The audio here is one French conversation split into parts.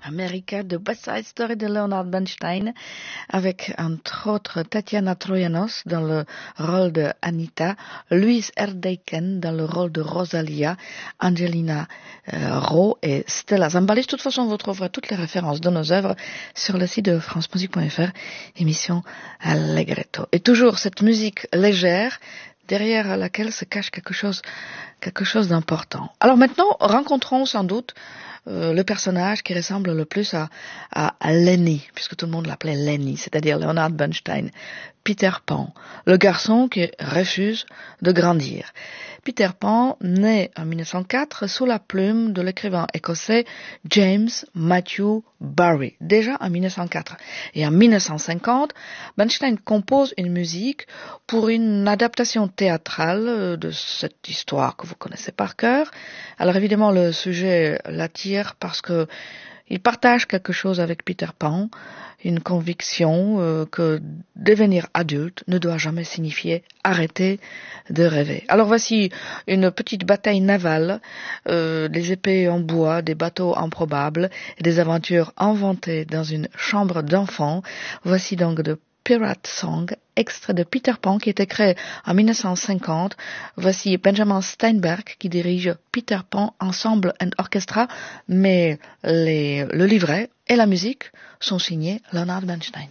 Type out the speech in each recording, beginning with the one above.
America de West Side Story de Leonard Bernstein, avec entre autres Tatiana Troyanos dans le rôle de Anita, Louise Erdeiken dans le rôle de Rosalia, Angelina Rowe et Stella Zambali. De toute façon, vous trouverez toutes les références de nos œuvres sur le site de francemusique.fr, émission Allegretto. Et toujours cette musique légère, derrière laquelle se cache quelque chose d'important. Alors maintenant, rencontrons sans doute le personnage qui ressemble le plus à Lenny, puisque tout le monde l'appelait Lenny, c'est-à-dire Leonard Bernstein, Peter Pan, le garçon qui refuse de grandir. Peter Pan naît en 1904 sous la plume de l'écrivain écossais James Matthew Barrie, déjà en 1904. Et en 1950, Bernstein compose une musique pour une adaptation théâtrale de cette histoire que vous connaissez par cœur. Alors évidemment, le sujet l'attire parce que il partage quelque chose avec Peter Pan, une conviction que devenir adulte ne doit jamais signifier arrêter de rêver. Alors voici une petite bataille navale, des épées en bois, des bateaux improbables, et des aventures inventées dans une chambre d'enfant. Voici donc de Pirate Song, extrait de Peter Pan qui était créé en 1950. Voici Benjamin Steinberg qui dirige Peter Pan Ensemble and Orchestra, mais le livret et la musique sont signés Leonard Bernstein.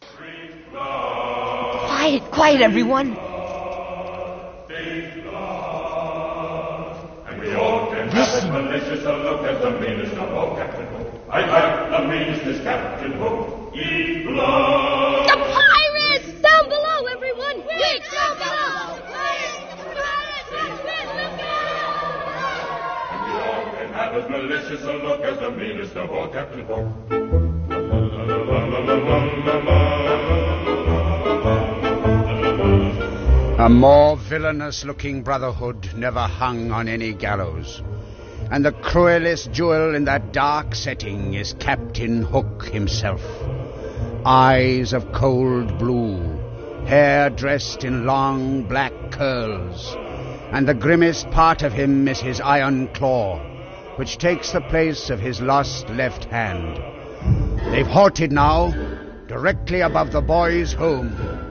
Quiet, quiet everyone. Listen. The pirates! Down below, everyone! Quick, down below! And we all can have as malicious a look as the meanest of all, Captain Hook. A more villainous-looking brotherhood never hung on any gallows. And the cruelest jewel in that dark setting is Captain Hook himself. Eyes of cold blue, hair dressed in long black curls, and the grimmest part of him is his iron claw, which takes the place of his lost left hand. They've halted now, directly above the boys' home.